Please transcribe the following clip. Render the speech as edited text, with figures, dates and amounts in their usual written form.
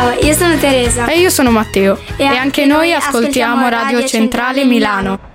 Ciao, io sono Teresa. E io sono Matteo. E anche noi ascoltiamo Radio Centrale Milano.